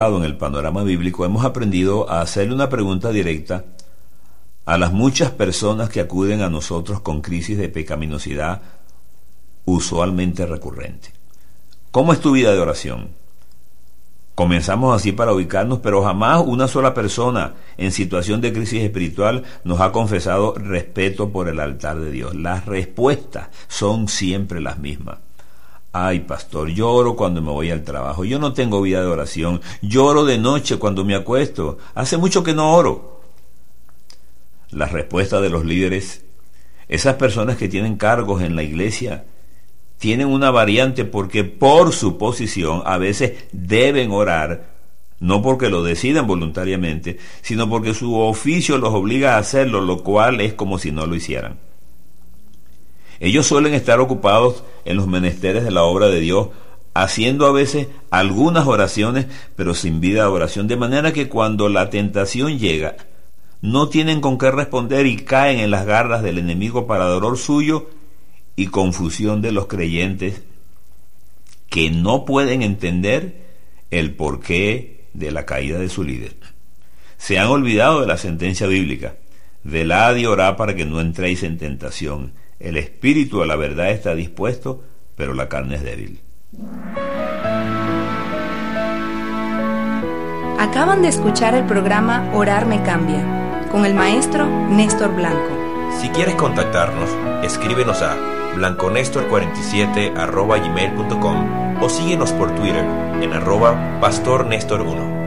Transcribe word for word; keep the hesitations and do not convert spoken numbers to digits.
en el panorama bíblico, hemos aprendido a hacerle una pregunta directa a las muchas personas que acuden a nosotros con crisis de pecaminosidad usualmente recurrente. ¿Cómo es tu vida de oración? Comenzamos así para ubicarnos, pero jamás una sola persona en situación de crisis espiritual nos ha confesado respeto por el altar de Dios. Las respuestas son siempre las mismas. Ay, pastor, lloro cuando me voy al trabajo, yo no tengo vida de oración, lloro de noche cuando me acuesto, hace mucho que no oro. La respuesta de los líderes, esas personas que tienen cargos en la iglesia, tienen una variante porque por su posición a veces deben orar, no porque lo decidan voluntariamente, sino porque su oficio los obliga a hacerlo, lo cual es como si no lo hicieran. Ellos suelen estar ocupados en los menesteres de la obra de Dios, haciendo a veces algunas oraciones, pero sin vida de oración, de manera que cuando la tentación llega, no tienen con qué responder y caen en las garras del enemigo para dolor suyo y confusión de los creyentes que no pueden entender el porqué de la caída de su líder. Se han olvidado de la sentencia bíblica: velad y orad para que no entréis en tentación. El espíritu a la verdad está dispuesto, pero la carne es débil. Acaban de escuchar el programa Orar me cambia, con el maestro Néstor Blanco. Si quieres contactarnos, escríbenos a blanconestor cuarenta y siete arroba gmail punto com o síguenos por Twitter en arroba pastor nestor uno.